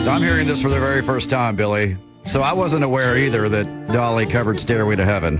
I'm hearing this for the very first time, Billy. So I wasn't aware either that Dolly covered Stairway to Heaven,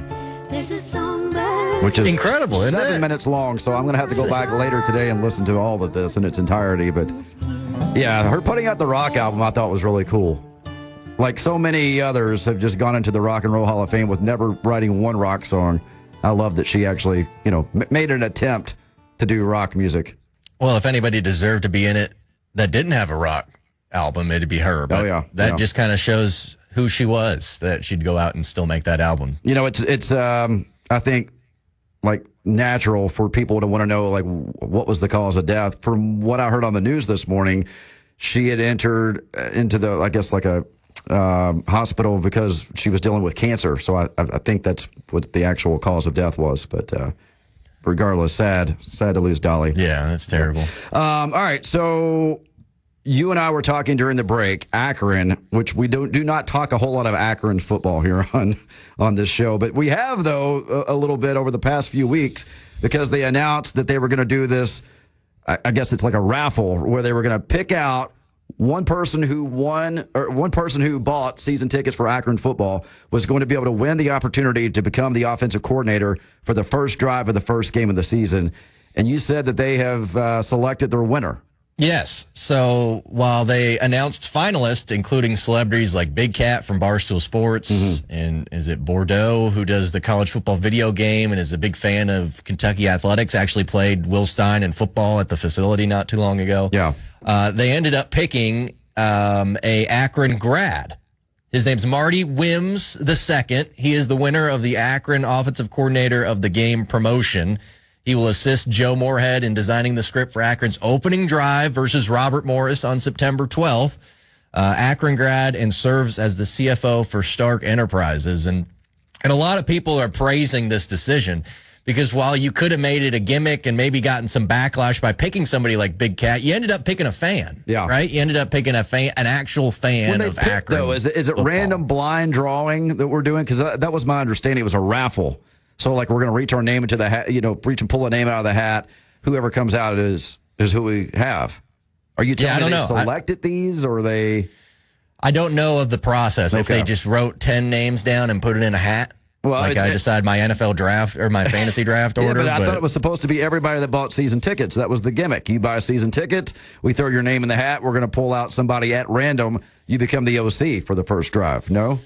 which is incredible, isn't 7 it? minutes long. So I'm going to have to go back later today and listen to all of this in its entirety. But yeah, her putting out the rock album I thought was really cool. Like so many others have just gone into the Rock and Roll Hall of Fame with never writing one rock song. I love that she actually, made an attempt to do rock music. Well, if anybody deserved to be in it that didn't have a rock album, it'd be her. But that just kind of shows who she was, that she'd go out and still make that album. It's I think, like, natural for people to want to know, like, what was the cause of death. From what I heard on the news this morning, she had entered into the, I guess, like a hospital because she was dealing with cancer. So I think that's what the actual cause of death was. But regardless, sad to lose Dolly. Yeah, that's terrible. All right, so you and I were talking during the break, Akron, which we do not talk a whole lot of Akron football here on this show. But we have, though, a little bit over the past few weeks because they announced that they were going to do this, I guess it's like a raffle, where they were going to pick out one person who bought season tickets for Akron football was going to be able to win the opportunity to become the offensive coordinator for the first drive of the first game of the season. And you said that they have selected their winner. Yes. So while they announced finalists, including celebrities like Big Cat from Barstool Sports, and is it Bordeaux, who does the college football video game and is a big fan of Kentucky athletics, actually played Will Stein in football at the facility not too long ago. Yeah. They ended up picking a Akron grad. His name's Marty Wims II. He is the winner of the Akron Offensive Coordinator of the Game promotion. He will assist Joe Moorhead in designing the script for Akron's opening drive versus Robert Morris on September 12th. Akron grad and serves as the CFO for Stark Enterprises. And a lot of people are praising this decision because while you could have made it a gimmick and maybe gotten some backlash by picking somebody like Big Cat, you ended up picking a fan. Yeah. Right? You ended up picking an actual fan of Akron. Though, is it random blind drawing that we're doing? Because that was my understanding. It was a raffle. So, like, we're going to reach our name into the hat, reach and pull a name out of the hat. Whoever comes out is who we have. Are you telling me they selected these, or they? I don't know of the process. Okay. If they just wrote 10 names down and put it in a hat. Well, I decide my NFL draft or my fantasy draft order. But I thought it was supposed to be everybody that bought season tickets. That was the gimmick. You buy season tickets, we throw your name in the hat. We're going to pull out somebody at random. You become the OC for the first drive. No?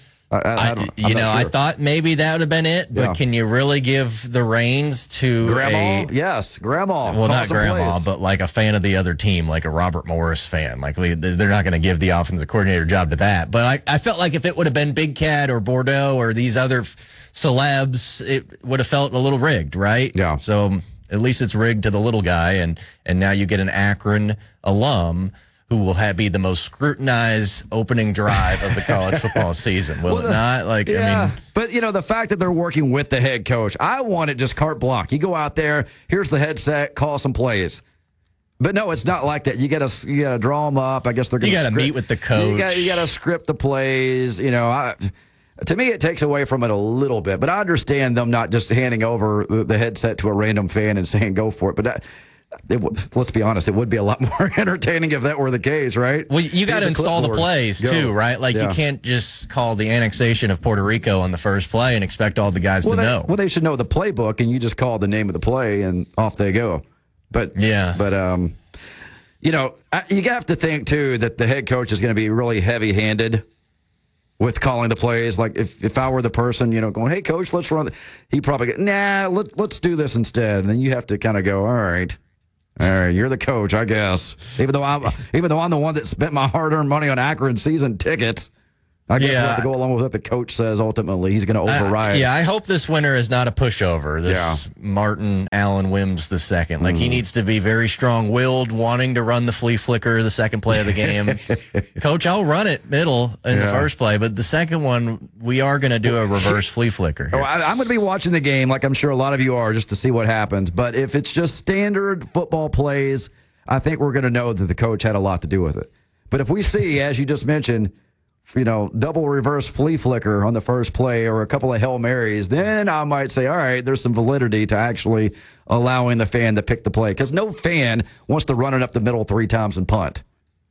I thought maybe that would have been it, but can you really give the reins to Grandma? Yes, Grandma. Well, not Grandma, but like a fan of the other team, like a Robert Morris fan. Like they're not going to give the offensive coordinator job to that. But I felt like if it would have been Big Cat or Bordeaux or these other celebs, it would have felt a little rigged, right? Yeah. So at least it's rigged to the little guy, and now you get an Akron alum who will be the most scrutinized opening drive of the college football season. Will it not? But, the fact that they're working with the head coach, I want it just carte blanche. You go out there, here's the headset, call some plays. But no, it's not like that. You gotta draw them up. I guess they're going to. You got to meet with the coach. You got to script the plays. To me, it takes away from it a little bit. But I understand them not just handing over the headset to a random fan and saying go for it. But let's be honest, it would be a lot more entertaining if that were the case, right? Well, you got to install the plays too, right? Like you can't just call the annexation of Puerto Rico on the first play and expect all the guys to know. Well, they should know the playbook, and you just call the name of the play, and off they go. But you have to think too that the head coach is going to be really heavy-handed with calling the plays. Like if I were the person, going, hey coach, let's run. He'd probably go, nah, let's do this instead. And then you have to kind of go, all right, you're the coach, I guess. Even though I'm the one that spent my hard-earned money on Akron season tickets, I guess we have to go along with what the coach says. Ultimately, he's going to override. I hope this winner is not a pushover. This Martin Allen Wims II. Like he needs to be very strong-willed, wanting to run the flea flicker the second play of the game. Coach, I'll run it middle in the first play, but the second one we are going to do a reverse flea flicker. Oh, I'm going to be watching the game, like I'm sure a lot of you are, just to see what happens. But if it's just standard football plays, I think we're going to know that the coach had a lot to do with it. But if we see, as you just mentioned, double reverse flea flicker on the first play or a couple of Hail Marys, then I might say, all right, there's some validity to actually allowing the fan to pick the play. Because no fan wants to run it up the middle 3 times and punt.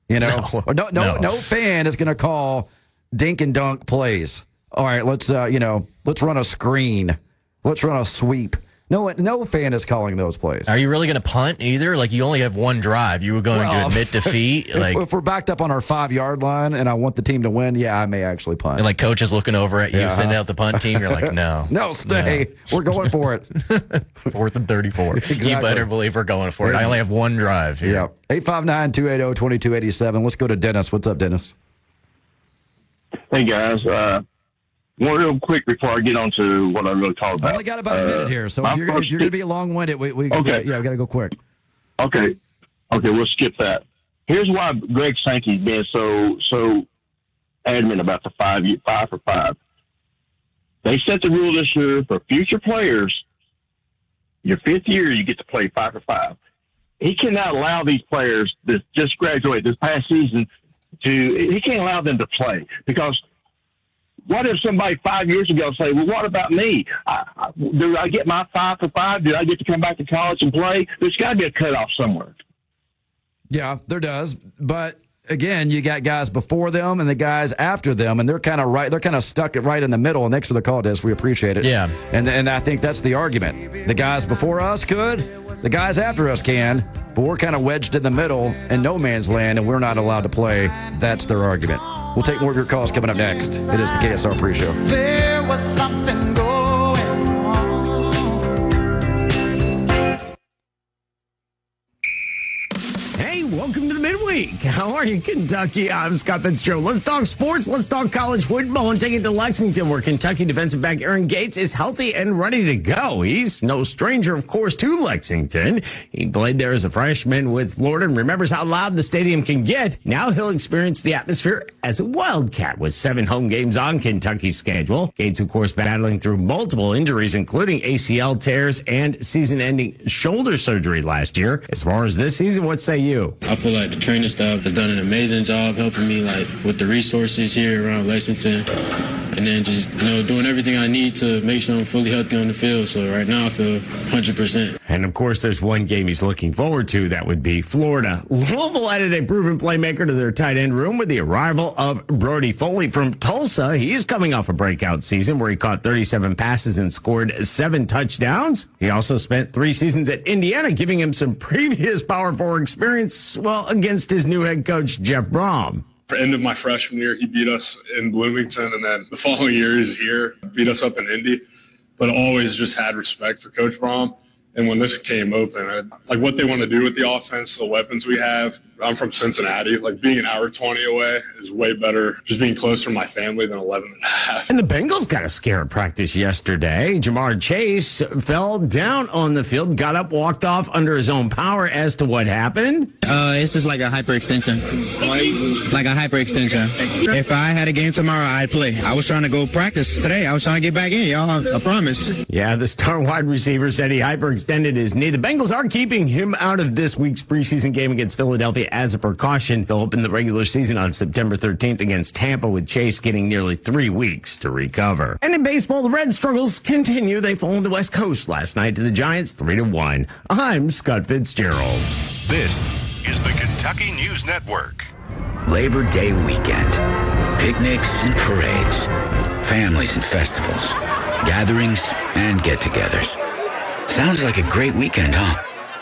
You know, or no No. fan is going to call dink and dunk plays. All right, let's run a screen. Let's run a sweep. No fan is calling those plays. Are you really going to punt either? Like, you only have one drive. You were going to admit defeat? If we're backed up on our 5-yard line and I want the team to win, yeah, I may actually punt. And like coach is looking over at you, sending out the punt team. You're like, no. No, stay. We're going for it. 4th and 34. Exactly. You better believe we're going for it. I only have one drive here. Yeah. 859-280-2287. Let's go to Dennis. What's up, Dennis? Hey guys, one real quick before I get on to what I really talk I about. only got about a minute here, so if you're going to be long-winded, we Okay. got to go quick. Okay, we'll skip that. Here's why Greg Sankey's been so adamant about the 5 for 5. They set the rule this year for future players. Your 5th year, you get to play 5 for 5. He cannot allow these players that just graduated this past season he can't allow them to play, because what if somebody 5 years ago say, well, what about me? Do I get my 5 for 5? Did I get to come back to college and play? There's got to be a cutoff somewhere. Yeah, there does. But again, you got guys before them and the guys after them, and they're kind of right. They're kind of stuck right in the middle. And thanks for the call, Des. We appreciate it. Yeah. And I think that's the argument. The guys before us could, the guys after us can, but we're kind of wedged in the middle in no man's land, and we're not allowed to play. That's their argument. We'll take more of your calls coming up next. It is the KSR Pre-Show. There was something going on. Hey, welcome to the midweek. How are you, Kentucky? I'm Scott Fitzgerald. Let's talk sports. Let's talk college football and take it to Lexington, where Kentucky defensive back Aaron Gates is healthy and ready to go. He's no stranger, of course, to Lexington. He played there as a freshman with Florida and remembers how loud the stadium can get. Now he'll experience the atmosphere as a Wildcat with 7 home games on Kentucky's schedule. Gates, of course, battling through multiple injuries, including ACL tears and season-ending shoulder surgery last year. As far as this season, what say you? I feel like the training staff has done an amazing job helping me, like, with the resources here around Lexington, and then just, doing everything I need to make sure I'm fully healthy on the field. So right now I feel 100%. And of course, there's one game he's looking forward to. That would be Florida. Louisville added a proven playmaker to their tight end room with the arrival of Brody Foley from Tulsa. He's coming off a breakout season where he caught 37 passes and scored 7 touchdowns. He also spent 3 seasons at Indiana, giving him some previous Power 4 experience, against his new head coach, Jeff Brom. End of my freshman year, he beat us in Bloomington, and then the following year he's here, beat us up in Indy, but always just had respect for Coach Brom. And when this came open, like what they want to do with the offense, the weapons we have. I'm from Cincinnati. Like being an hour 20 away is way better. Just being close from my family than 11 and a half. And the Bengals got a scare at practice yesterday. Jamar Chase fell down on the field, got up, walked off under his own power. As to what happened, It's just like a hyperextension. Like a hyperextension. If I had a game tomorrow, I'd play. I was trying to go practice today. I was trying to get back in, y'all. I promise. yeah, the star wide receiver said he hyperextended his knee. The Bengals are keeping him out of this week's preseason game against Philadelphia as a precaution. They'll open the regular season on September 13th against Tampa, with Chase getting nearly 3 weeks to recover. And in baseball, the Reds' struggles continue. They fall on the West Coast last night to the Giants 3-1. I'm Scott Fitzgerald. This is the Kentucky News Network. Labor Day weekend. Picnics and parades. Families and festivals. Gatherings and get-togethers. Sounds like a great weekend, huh?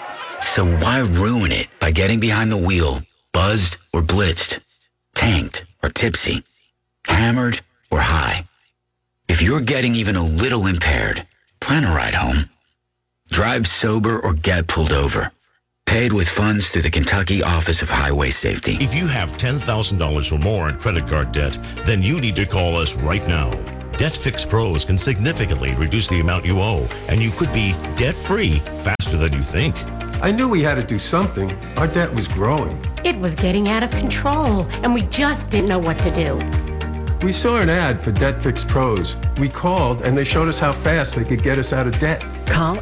So why ruin it by getting behind the wheel, buzzed or blitzed, tanked or tipsy, hammered or high? If you're getting even a little impaired, plan a ride home. Drive sober or get pulled over. Paid with funds through the Kentucky Office of Highway Safety. If you have $10,000 or more in credit card debt, then you need to call us right now. Debt Fix Pros can significantly reduce the amount you owe, and you could be debt-free faster than you think. I knew we had to do something. Our debt was growing. It was getting out of control, and we just didn't know what to do. We saw an ad for Debt Fix Pros. We called, and they showed us how fast they could get us out of debt. Call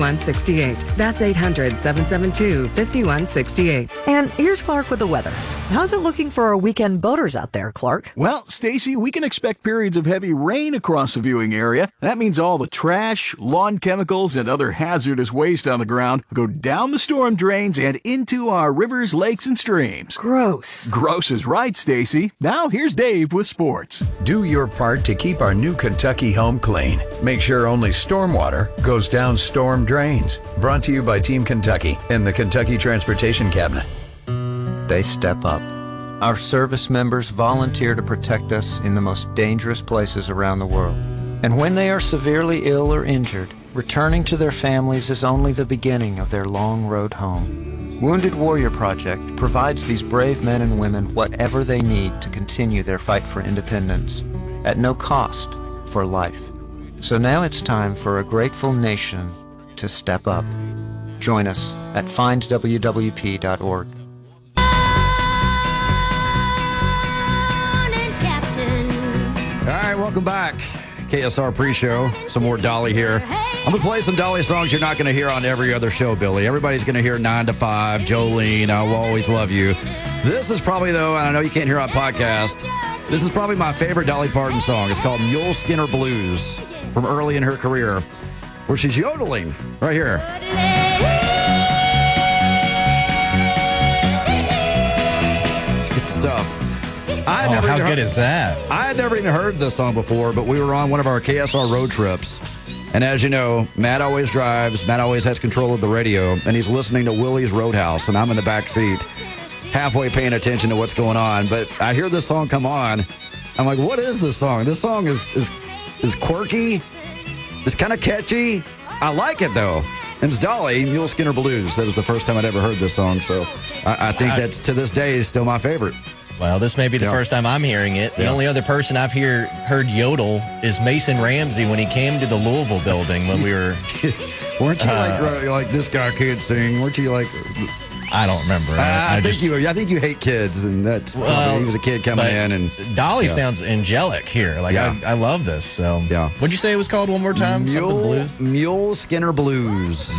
800-772-5168. That's 800-772-5168. And here's Clark with the weather. How's it looking for our weekend boaters out there, Clark? Well, Stacy, we can expect periods of heavy rain across the viewing area. That means all the trash, lawn chemicals, and other hazardous waste on the ground go down the storm drains and into our rivers, lakes, and streams. Gross. Gross is right, Stacy. Now here's Dave with sports. Do your part to keep our new Kentucky home clean. Make sure only stormwater goes down storm drains. Brought to you by Team Kentucky and the Kentucky Transportation Cabinet. They step up. Our service members volunteer to protect us in the most dangerous places around the world. And when they are severely ill or injured, returning to their families is only the beginning of their long road home. Wounded Warrior Project provides these brave men and women whatever they need to continue their fight for independence, at no cost for life. So now it's time for a grateful nation to step up. Join us at findwwp.org. All right, welcome back. KSR pre-show. Some more Dolly here. I'm going to play some Dolly songs you're not going to hear on every other show, Billy. Everybody's going to hear 9 to 5, Jolene, I Will Always Love You. This is probably, though, and I know you can't hear on podcast, this is probably my favorite Dolly Parton song. It's called Mule Skinner Blues from early in her career, where she's yodeling right here. It's good stuff. How good is that? I had never even heard this song before, but we were on one of our KSR road trips. And as you know, Matt always drives. Matt always has control of the radio, and he's listening to Willie's Roadhouse, and I'm in the back seat, halfway paying attention to what's going on. But I hear this song come on. I'm like, what is this song? This song is quirky. It's kind of catchy. I like it, though. And it's Dolly, Mule Skinner Blues. That was the first time I'd ever heard this song. So I think that's, to this day, is still my favorite. Well, this may be the first time I'm hearing it. The only other person I've heard yodel is Mason Ramsey when he came to the Louisville building when we were... Weren't you like this guy can't sing? Weren't you like... I don't remember. I think you hate kids, and that's probably, he was a kid coming in. And Dolly sounds angelic here. Like I love this. So what'd you say it was called one more time? Mule Skinner Blues.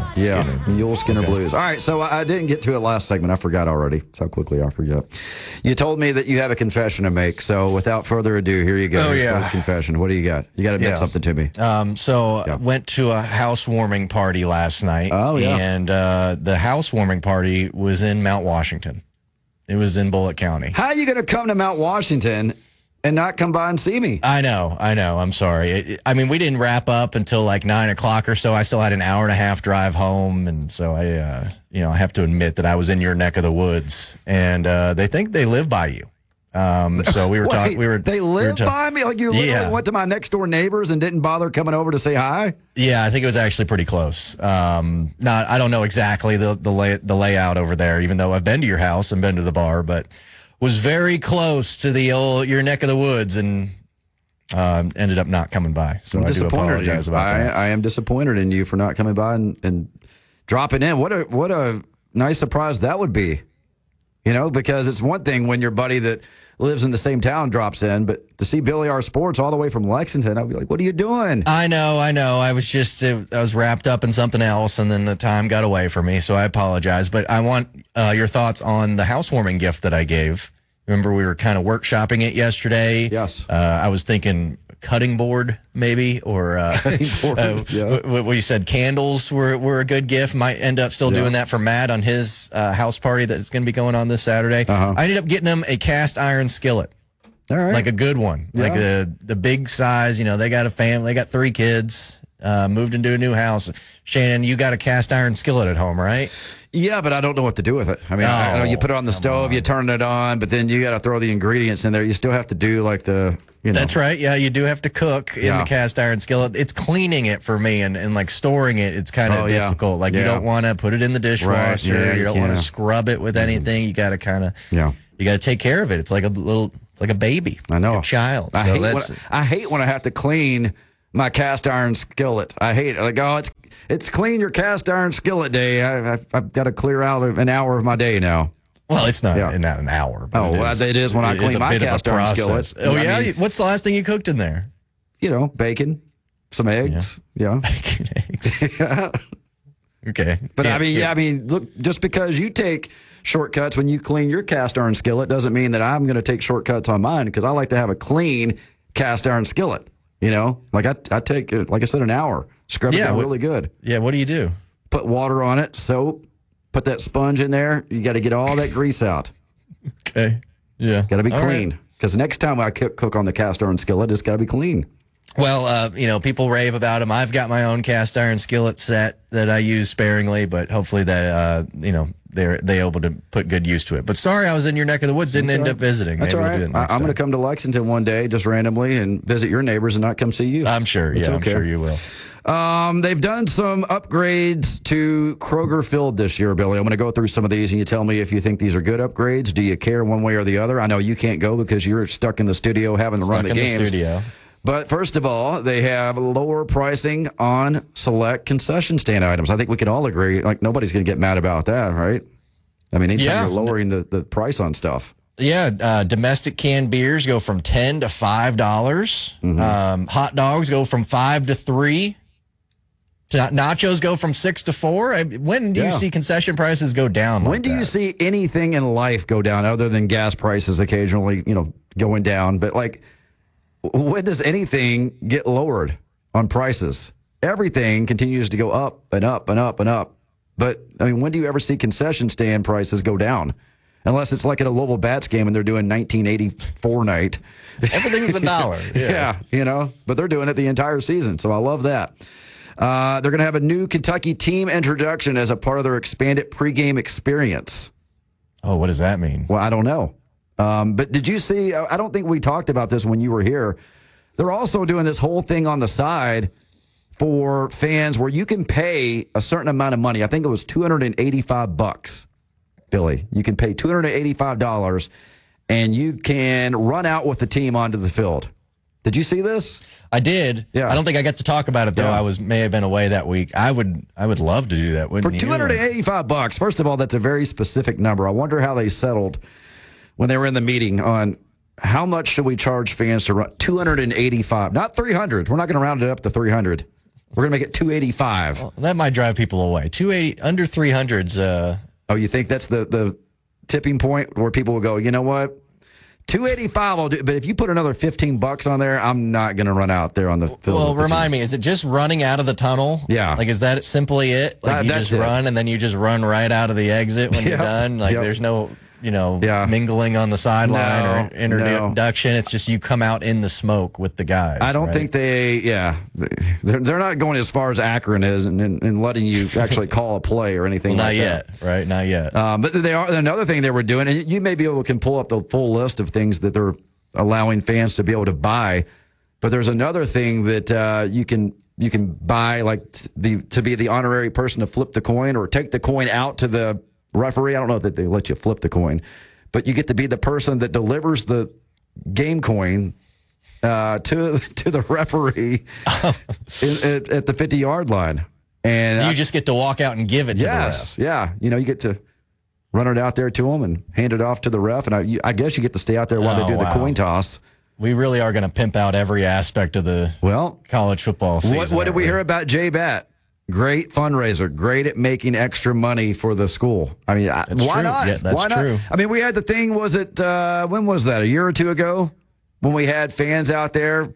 Mule Skinner Blues. All right, so I didn't get to it last segment. I forgot already. That's how quickly I forget. You told me that you have a confession to make. So without further ado, here you go. Oh, yeah. Confession. What do you got? You got to admit something to me. I went to a housewarming party last night. Oh yeah. And the housewarming party was in Mount Washington. It was in Bullitt County. How are you going to come to Mount Washington and not come by and see me? I know. I'm sorry. I mean, we didn't wrap up until like 9 o'clock or so. I still had an hour and a half drive home. And so I have to admit that I was in your neck of the woods, and they think they live by you. So we were talking. They live by me? Like you literally went to my next door neighbors and didn't bother coming over to say hi? Yeah, I think it was actually pretty close. I don't know exactly the layout over there, even though I've been to your house and been to the bar, but was very close to your neck of the woods, and ended up not coming by. So I do apologize about that. I am disappointed in you for not coming by and dropping in. What a nice surprise that would be. Because it's one thing when your buddy that lives in the same town drops in, but to see Billy R. Sports all the way from Lexington, I'd be like, what are you doing? I know. I was wrapped up in something else, and then the time got away from me, so I apologize. But I want your thoughts on the housewarming gift that I gave. Remember, we were kind of workshopping it yesterday. Yes. I was thinking cutting board, maybe, or we said candles were a good gift. Might end up still doing that for Matt on his house party that's going to be going on this Saturday. I ended up getting him a cast iron skillet. All right. Like a good one. Like the big size. They got a family. They got 3 kids, moved into a new house. Shannon, you got a cast iron skillet at home, right? Yeah, but I don't know what to do with it. I mean, I know you put it on the stove, you turn it on, but then you got to throw the ingredients in there. You still have to do like That's right. Yeah, you do have to cook in the cast iron skillet. It's cleaning it for me and like storing it. It's kind of difficult. Like you don't want to put it in the dishwasher. Right. You don't want to scrub it with anything. You got to kind of you got to take care of it. It's like a baby. I know. Like a child. I hate when I have to clean my cast iron skillet. I hate it. Like, it's clean your cast iron skillet day. I've got to clear out an hour of my day now. Well, it's not an hour. But it is when I clean my cast iron skillet. Oh, yeah? What's the last thing you cooked in there? Bacon, some eggs. Yeah. Bacon, eggs. Okay. But Yeah, I mean, look, just because you take shortcuts when you clean your cast iron skillet doesn't mean that I'm going to take shortcuts on mine, because I like to have a clean cast iron skillet. Like I take, like I said, an hour, scrub it down really good. Yeah. What do you do? Put water on it, soap, put that sponge in there. You got to get all that grease out. Okay. Yeah. Got to be All clean. Because next time I cook on the cast iron skillet, it's got to be clean. Well, people rave about them. I've got my own cast iron skillet set that I use sparingly, but hopefully that, they're able to put good use to it. But sorry, I was in your neck of the woods, didn't end up visiting. That's Maybe all we'll do right. it next I'm going to time. come to Lexington one day just randomly and visit your neighbors and not come see you. I'm sure. It's Yeah, okay. I'm sure you will. They've done some upgrades to Kroger Field this year, Billy. I'm going to go through some of these, and you tell me if you think these are good upgrades. Do you care one way or the other? I know you can't go because you're stuck in the studio having to run the games. Stuck in the studio. But first of all, they have lower pricing on select concession stand items. I think we can all agree, like, nobody's going to get mad about that, right? I mean, anytime you're lowering the price on stuff. Yeah, domestic canned beers go from $10 to $5. Mm-hmm. Hot dogs go from $5 to $3. Nachos go from $6 to $4. When do you see concession prices go down? When do you see anything in life go down other than gas prices occasionally, going down? But like, when does anything get lowered on prices? Everything continues to go up and up and up and up. But I mean, when do you ever see concession stand prices go down? Unless it's like at a Louisville Bats game and they're doing 1984 night. Everything's $1. Yeah, but they're doing it the entire season. So I love that. They're going to have a new Kentucky team introduction as a part of their expanded pregame experience. Oh, what does that mean? Well, I don't know. But did you see, I don't think we talked about this when you were here. They're also doing this whole thing on the side for fans where you can pay a certain amount of money. I think it was $285, Billy. You can pay $285 and you can run out with the team onto the field. Did you see this? I did. Yeah. I don't think I got to talk about it though. Yeah. I may have been away that week. I would love to do that. For Wouldn't you? $285, first of all, that's a very specific number. I wonder how they settled when they were in the meeting on how much should we charge fans to run. $285, not $300. We're not going to round it up to $300. We're going to make it $285. Well, that might drive people away. $280 under $300's. Oh, you think that's the tipping point where people will go, you know what? $285 I'll do, but if you put another $15 on there, I'm not going to run out there on the field. Well, remind me, is it just running out of the tunnel? Yeah. Like, is that simply it? Like, you that's just it. run and then you just run right out of the exit when you're done? Like, there's no, mingling on the sideline or introduction. It's just you come out in the smoke with the guys. I don't think they're not going as far as Akron is and letting you actually call a play or anything like that. Not yet, right? Not yet. But they are another thing they were doing, and you may be able to pull up the full list of things that they're allowing fans to be able to buy. But there's another thing that you can buy, like to be the honorary person to flip the coin or take the coin out to the referee. I don't know that they let you flip the coin, but you get to be the person that delivers the game coin to the referee at the 50-yard line. And you just get to walk out and give it to the ref. Yeah. You get to run it out there to them and hand it off to the ref. And I guess you get to stay out there while they do the coin toss. We really are going to pimp out every aspect of the college football season. What did we hear about J-Bat? Great fundraiser, great at making extra money for the school. I mean, why not? Yeah, that's why not? true. I mean, we had the thing, was it, when was that, a year or two ago? When we had fans out there,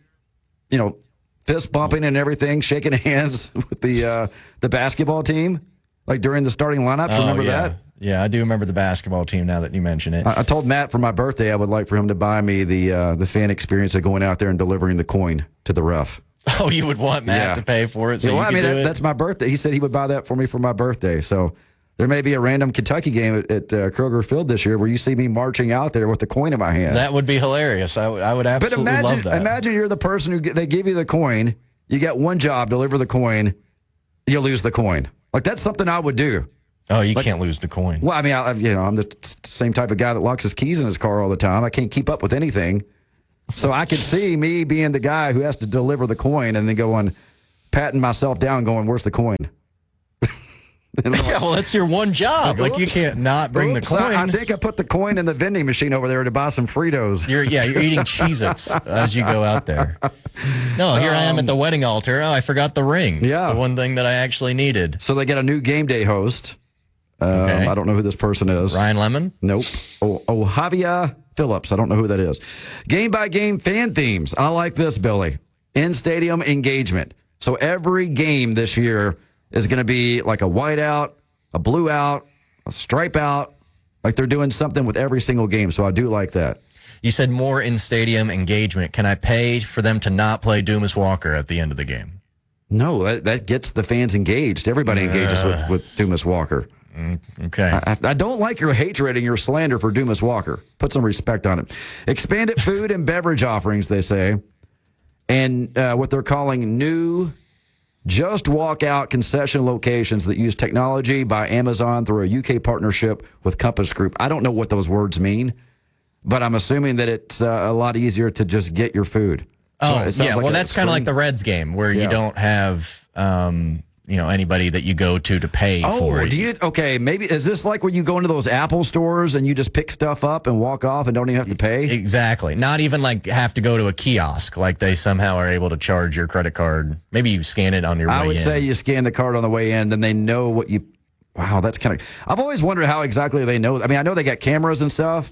fist bumping and everything, shaking hands with the basketball team, like during the starting lineups. Remember that? Yeah, I do remember the basketball team now that you mention it. I told Matt for my birthday I would like for him to buy me the fan experience of going out there and delivering the coin to the ref. Oh, you would want Matt to pay for it? So that's my birthday. He said he would buy that for me for my birthday. So there may be a random Kentucky game at Kroger Field this year where you see me marching out there with the coin in my hand. That would be hilarious. I would absolutely love that. Imagine you're the person who they give you the coin. You get one job, deliver the coin. You lose the coin. Like, that's something I would do. Oh, you can't lose the coin. Well, I mean, I'm the same type of guy that locks his keys in his car all the time. I can't keep up with anything. So I could see me being the guy who has to deliver the coin and then patting myself down going, where's the coin? Yeah, well, that's your one job. Like, you can't not bring the coin. I think I put the coin in the vending machine over there to buy some Fritos. You're eating Cheez-Its as you go out there. No, here I am at the wedding altar. Oh, I forgot the ring. Yeah. The one thing that I actually needed. So they got a new game day host. I don't know who this person is. Ryan Lemon? Nope. Javier Phillips. I don't know who that is. Game-by-game fan themes. I like this, Billy. In-stadium engagement. So every game this year is going to be like a white out, a blue out, a stripe out. Like they're doing something with every single game. So I do like that. You said more in-stadium engagement. Can I pay for them to not play Dumas Walker at the end of the game? No, that gets the fans engaged. Everybody engages with Dumas Walker. Okay. I don't like your hatred and your slander for Dumas Walker. Put some respect on it. Expanded food and beverage offerings, they say. And what they're calling new just walk out concession locations that use technology by Amazon through a UK partnership with Compass Group. I don't know what those words mean, but I'm assuming that it's a lot easier to just get your food. So well, that's kind of like the Reds game where you don't have anybody that you go to pay for it. Okay, maybe is this like when you go into those Apple stores and you just pick stuff up and walk off and don't even have to pay? Exactly. Not even like have to go to a kiosk. Like they somehow are able to charge your credit card. Maybe you scan it on your way in. I would say you scan the card on the way in, then they know what you. Wow, that's kind of. I've always wondered how exactly they know. I mean, I know they got cameras and stuff,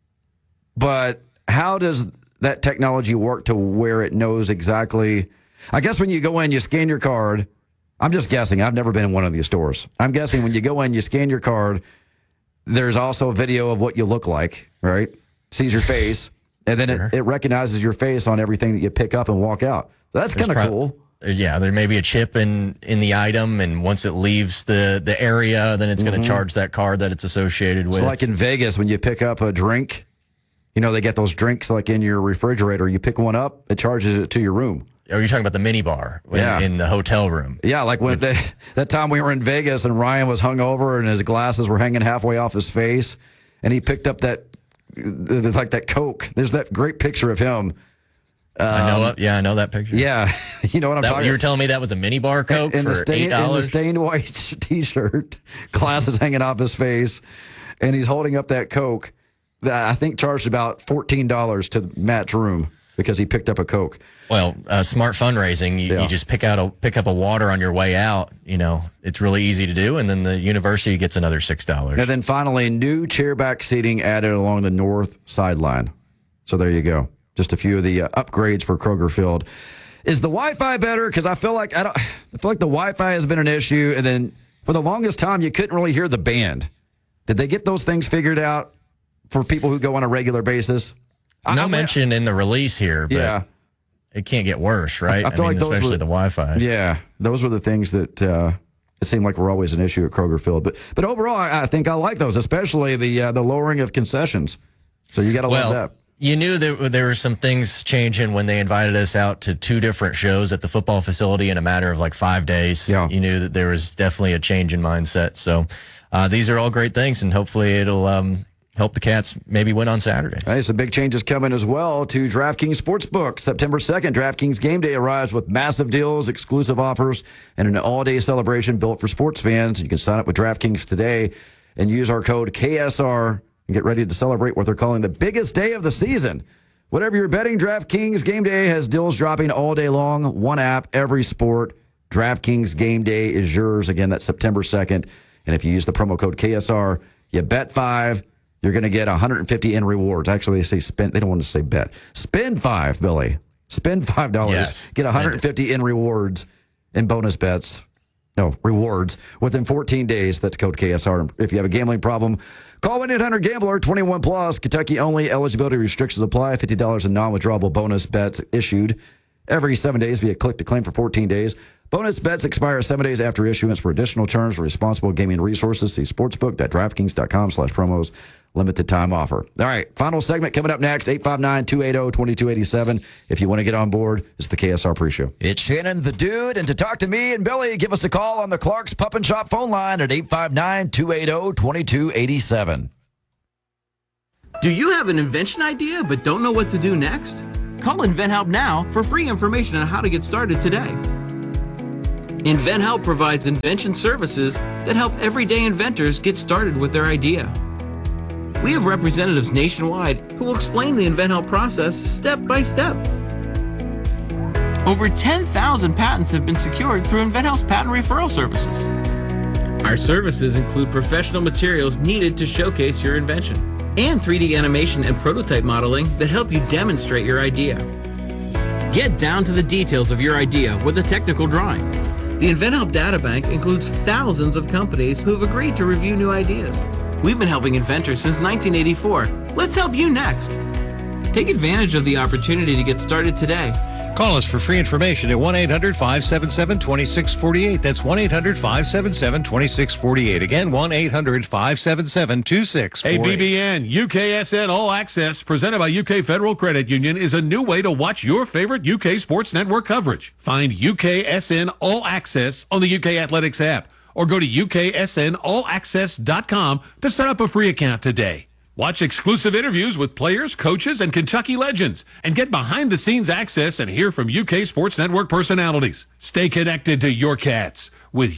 but how does that technology work to where it knows exactly? I guess when you go in, you scan your card. I'm just guessing. I've never been in one of these stores. I'm guessing when you go in, you scan your card. There's also a video of what you look like, right? Sees your face, and then it recognizes your face on everything that you pick up and walk out. So that's kind of cool. Yeah, there may be a chip in the item, and once it leaves the area, then it's going to charge that card that it's associated with. So like in Vegas, when you pick up a drink, they get those drinks like in your refrigerator. You pick one up, it charges it to your room. Are you talking about the mini bar in the hotel room? Yeah, like when that time we were in Vegas and Ryan was hungover and his glasses were hanging halfway off his face, and he picked up that Coke. There's that great picture of him. I know that picture. Yeah, you know what I'm talking about. You were telling me that was a mini bar Coke for $8? In the stained white T-shirt, glasses hanging off his face, and he's holding up that Coke that I think charged about $14 to Matt's room because he picked up a Coke. Well, smart fundraising, you just pick up a water on your way out. It's really easy to do, and then the university gets another $6. And then finally, new chairback seating added along the north sideline. So there you go. Just a few of the upgrades for Kroger Field. Is the Wi-Fi better? Because I feel like the Wi-Fi has been an issue, and then for the longest time you couldn't really hear the band. Did they get those things figured out for people who go on a regular basis? No mention in the release here, but it can't get worse, right? I feel like especially the Wi-Fi. Yeah, those were the things that it seemed like were always an issue at Kroger Field. But overall, I think I like those, especially the lowering of concessions. So you got to love that. You knew that there were some things changing when they invited us out to 2 different shows at the football facility in a matter of like 5 days. Yeah. You knew that there was definitely a change in mindset. So these are all great things, and hopefully it'll help the Cats maybe win on Saturday. Hey, some big changes coming as well to DraftKings Sportsbook. September 2nd, DraftKings Game Day arrives with massive deals, exclusive offers, and an all-day celebration built for sports fans. You can sign up with DraftKings today and use our code KSR and get ready to celebrate what they're calling the biggest day of the season. Whatever you're betting, DraftKings Game Day has deals dropping all day long. One app, every sport. DraftKings Game Day is yours. Again, that's September 2nd. And if you use the promo code KSR, you bet 5, you're going to get 150 in rewards. Actually, they say spend. They don't want to say bet. Spend 5, Billy. Spend $5. Yes. Get 150 in rewards in bonus bets. No, rewards within 14 days. That's code KSR. If you have a gambling problem, call 1-800-GAMBLER, 21 plus. Kentucky only. Eligibility restrictions apply. $50 in non-withdrawable bonus bets issued every 7 days via click to claim for 14 days. Bonus bets expire 7 days after issuance. For additional terms for responsible gaming resources, see sportsbook.draftkings.com/promos. Limited time offer. All right, final segment coming up next, 859-280-2287. If you want to get on board, it's the KSR Pre-Show. It's Shannon the Dude, and to talk to me and Billy, give us a call on the Clark's Pup and Shop phone line at 859-280-2287. Do you have an invention idea but don't know what to do next? Call InventHelp now for free information on how to get started today. InventHelp provides invention services that help everyday inventors get started with their idea. We have representatives nationwide who will explain the InventHelp process step by step. Over 10,000 patents have been secured through InventHelp's patent referral services. Our services include professional materials needed to showcase your invention and 3D animation and prototype modeling that help you demonstrate your idea. Get down to the details of your idea with a technical drawing. The InventHelp Databank includes thousands of companies who have agreed to review new ideas. We've been helping inventors since 1984. Let's help you next. Take advantage of the opportunity to get started today. Call us for free information at 1-800-577-2648. That's 1-800-577-2648. Again, 1-800-577-2648. Hey, BBN, UKSN All Access, presented by UK Federal Credit Union, is a new way to watch your favorite UK sports network coverage. Find UKSN All Access on the UK Athletics app, or go to UKSNAllAccess.com to set up a free account today. Watch exclusive interviews with players, coaches, and Kentucky legends, and get behind-the-scenes access and hear from UK Sports Network personalities. Stay connected to your Cats with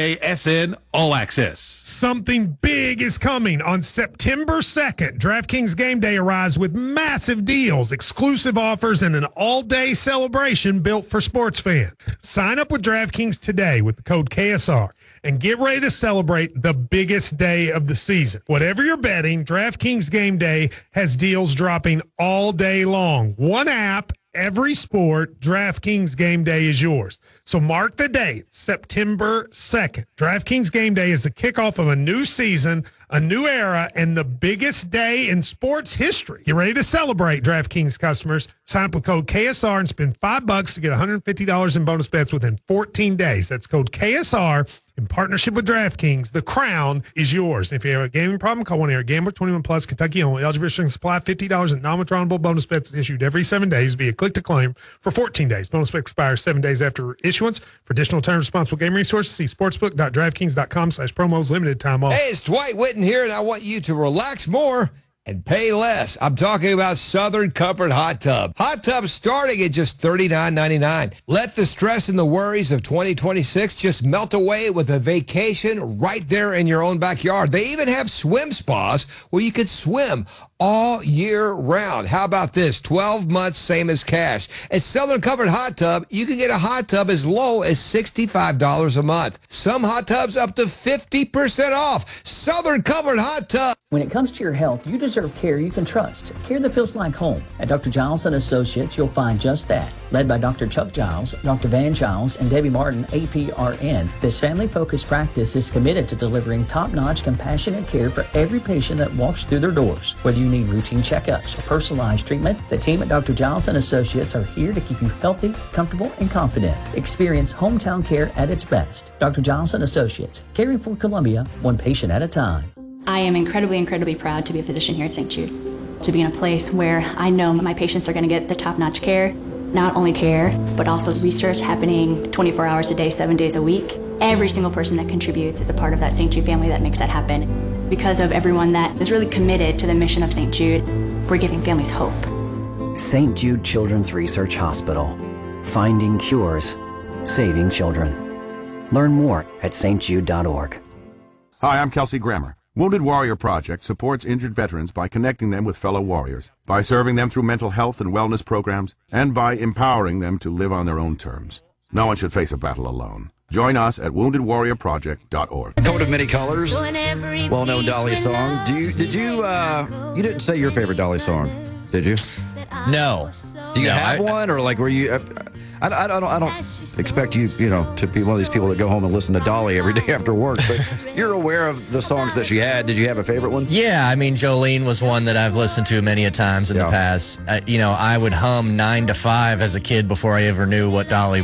UKSN All Access. Something big is coming on September 2nd. DraftKings Game Day arrives with massive deals, exclusive offers, and an all-day celebration built for sports fans. Sign up with DraftKings today with the code KSR. And get ready to celebrate the biggest day of the season. Whatever you're betting, DraftKings Game Day has deals dropping all day long. One app, every sport, DraftKings Game Day is yours. So mark the date, September 2nd. DraftKings Game Day is the kickoff of a new season, a new era, and the biggest day in sports history. Get ready to celebrate, DraftKings customers. Sign up with code KSR and spend $5 to get $150 in bonus bets within 14 days. That's code KSR. In partnership with DraftKings, the crown is yours. If you have a gaming problem, call 1-800-GAMBLER, 21 plus, Kentucky only. Eligible restrictions apply. $50 in non-withdrawable bonus bets issued every 7 days via click-to-claim for 14 days. Bonus bet expires 7 days after issuance. For additional time responsible gaming resources, see sportsbook.draftkings.com/promos. Limited time offer. Hey, it's Dwight Witten here, and I want you to relax more and pay less. I'm talking about Southern Comfort Hot Tub. Hot tubs starting at just $39.99. Let the stress and the worries of 2026 just melt away with a vacation right there in your own backyard. They even have swim spas where you could swim all year round. How about this? 12 months, same as cash. At Southern Comfort Hot Tub, you can get a hot tub as low as $65 a month. Some hot tubs up to 50% off. Southern Comfort Hot Tub. When it comes to your health, you deserve care you can trust. Care that feels like home. At Dr. Giles & Associates, you'll find just that. Led by Dr. Chuck Giles, Dr. Van Giles, and Debbie Martin, APRN, this family-focused practice is committed to delivering top-notch, compassionate care for every patient that walks through their doors. Whether you need routine checkups or personalized treatment, the team at Dr. Giles & Associates are here to keep you healthy, comfortable, and confident. Experience hometown care at its best. Dr. Giles & Associates, caring for Columbia, one patient at a time. I am incredibly proud to be a physician here at St. Jude, to be in a place where I know my patients are going to get the top-notch care, not only care, but also research happening 24 hours a day, 7 days a week. Every single person that contributes is a part of that St. Jude family that makes that happen. Because of everyone that is really committed to the mission of St. Jude, we're giving families hope. St. Jude Children's Research Hospital. Finding cures, saving children. Learn more at stjude.org. Hi, I'm Kelsey Grammer. Wounded Warrior Project supports injured veterans by connecting them with fellow warriors, by serving them through mental health and wellness programs, and by empowering them to live on their own terms. No one should face a battle alone. Join us at woundedwarriorproject.org. Coat of Many Colors, well-known Dolly song. You didn't say your favorite Dolly song, did you? No. Do you have one, or like were you? I don't expect you, to be one of these people that go home and listen to Dolly every day after work. But you're aware of the songs that she had. Did you have a favorite one? Yeah, I mean, Jolene was one that I've listened to many a times in the past. I would hum 9 to 5 as a kid before I ever knew who Dolly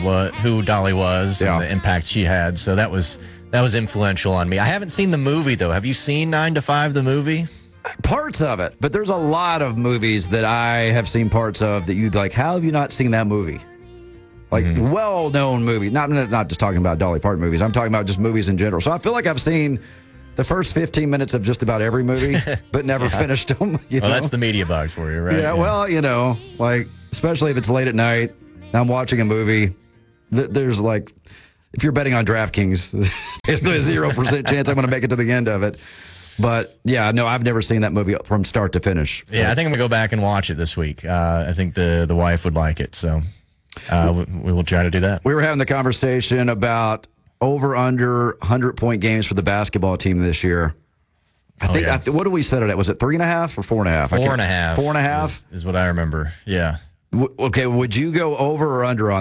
was, and the impact she had. So that was influential on me. I haven't seen the movie though. Have you seen 9 to 5, the movie? Parts of it, but there's a lot of movies that I have seen parts of that you'd be like, how have you not seen that movie? Like, well-known movie. Not just talking about Dolly Parton movies. I'm talking about just movies in general. So I feel like I've seen the first 15 minutes of just about every movie, but never finished them. Well, that's the media box for you, right? Yeah, well, like, especially if it's late at night, I'm watching a movie, there's like if you're betting on DraftKings, there's a 0% chance I'm going to make it to the end of it. But yeah, no, I've never seen that movie from start to finish. Yeah, I think I'm gonna go back and watch it this week. I think the wife would like it, so we will try to do that. We were having the conversation about over/under 100-point games for the basketball team this year. I think. What did we set it at? Was it 3.5 or 4.5? 4.5. 4.5 is what I remember. Yeah. Okay, would you go over or under on